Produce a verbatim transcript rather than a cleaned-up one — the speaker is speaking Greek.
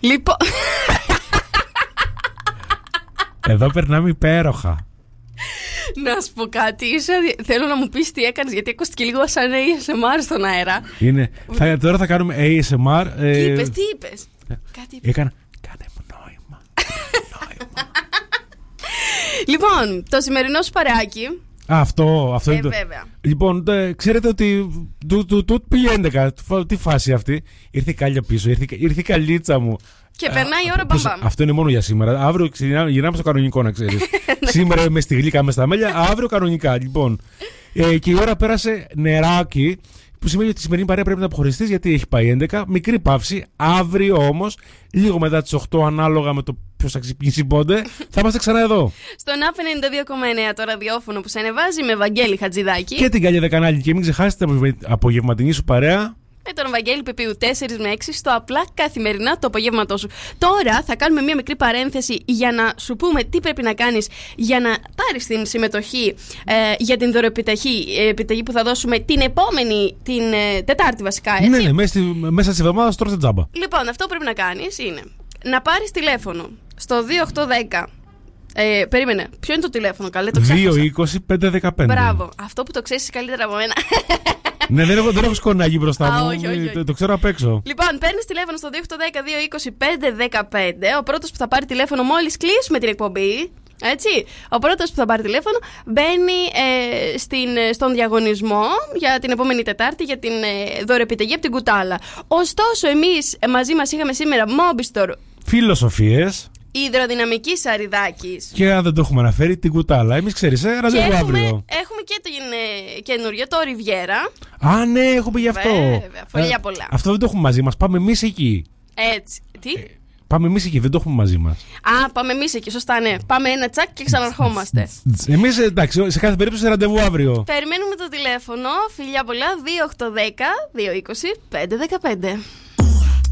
Λοιπόν. Εδώ περνάμε υπέροχα. Να σου πω κάτι, είσαι, θέλω να μου πεις τι έκανες, γιατί ακούστηκε λίγο σαν έι ες εμ αρ στον αέρα. Είναι. Θα, τώρα θα κάνουμε έι ες εμ αρ. Τι ε, είπες, τι είπες? ε, Κάτι είπες. Έκανα. Κάνε μου νόημα. νόημα. Λοιπόν, το σημερινό σου παρεάκι. Α, αυτό, αυτό Ε, είναι το... βέβαια. Λοιπόν, ε, ξέρετε ότι του, του, του πήγε έντεκα. Τι φάση αυτή. Ήρθε η κάλια πίσω, ήρθε, ήρθε η καλίτσα μου. Και περνάει η ώρα Πώς- μπαμπαμ. Αυτό είναι μόνο για σήμερα. Αύριο ξεκινάμε- γυρνάμε στο κανονικό, να ξέρεις. Σήμερα είμαι στη γλύκα με στα μέλια, αύριο κανονικά. Λοιπόν, ε, και η ώρα πέρασε νεράκι, που σημαίνει ότι η σημερινή παρέα πρέπει να αποχωριστείς, γιατί έχει πάει έντεκα. Μικρή παύση. Αύριο όμως, λίγο μετά τις οκτώ, ανάλογα με το ποιος θα ξυπνήσει πότε, θα είμαστε ξανά εδώ. Στον ΑΠ ενενήντα δύο κόμμα εννέα το ραδιόφωνο που σε ανεβάζει με Βαγγέλη Χατζηδάκη. Και την Καλιά Δεκανάλη. Και μην ξεχάσετε την απογευματινή σου παρέα. Με τον Βαγγέλη Πεπίου τέσσερα με έξι στο απλά καθημερινά το απογεύματό σου. Τώρα θα κάνουμε μια μικρή παρένθεση για να σου πούμε τι πρέπει να κάνεις για να πάρεις την συμμετοχή ε, για την δωρεοεπιταγή ε, επιταγή που θα δώσουμε την επόμενη, την ε, Τετάρτη βασικά, έτσι. Ναι, ναι, μέσα, στη, μέσα στη εβδομάδα τρώτε τζάμπα. Λοιπόν, αυτό που πρέπει να κάνεις είναι να πάρεις τηλέφωνο στο δύο οκτώ ένα μηδέν. Ε, περίμενε, ποιο είναι το τηλέφωνο, καλέ, το ξέχασα. δύο είκοσι πέντε δεκαπέντε. Μπράβο, αυτό που το ξέρεις καλύτερα από μένα. Ναι, δεν έχω, δεν έχω σκονάκι μπροστά Α, μου. όχι, όχι, όχι. Το, το ξέρω απ' έξω. Λοιπόν, παίρνεις τηλέφωνο στο δύο οκτώ ένα δύο είκοσι πέντε δεκαπέντε. Ο πρώτος που θα πάρει τηλέφωνο μόλις κλείσουμε την εκπομπή. Έτσι. Ο πρώτος που θα πάρει τηλέφωνο μπαίνει ε, στην, στον διαγωνισμό για την επόμενη Τετάρτη για την ε, δωρεοεπιταγή από την Κουτάλα. Ωστόσο, εμείς ε, μαζί μας είχαμε σήμερα Mobistore, Φιλοσοφίες. υδροδυναμική Σαριδάκης. Και αν δεν το έχουμε αναφέρει, την Κουτάλα. Εμείς ξέρεις, ε, Και ραντεβού έχουμε, αύριο. έχουμε και την ε, καινούριο, το Ριβιέρα. Α, ναι, έχουμε γι' αυτό. Βέβαια, φωλιά Ε, πολλά. Αυτό δεν το έχουμε μαζί μας. Πάμε εμείς εκεί. Έτσι. Τι? Πάμε εμείς εκεί, δεν το έχουμε μαζί μας. Α, πάμε εμείς εκεί, σωστά, ναι. Πάμε ένα τσακ και ξαναρχόμαστε. Εμείς, εντάξει, σε κάθε περίπτωση ραντεβού αύριο. Περιμένουμε το τηλέφωνο. Φιλιά πολλά, δύο οκτώ ένα μηδέν δύο είκοσι πέντε δεκαπέντε.